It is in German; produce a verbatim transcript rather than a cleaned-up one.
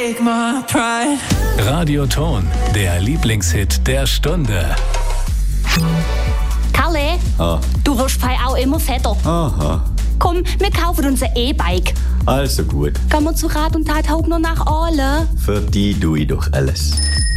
Radioton, der Lieblingshit der Stunde. Kalle, Ah. du wirst fei auch immer fetter. Aha, Komm, wir kaufen uns ein E-Bike. also gut. Gehen wir zu Rat und Tat Hauptner nach Aale. Für die tue ich doch alles.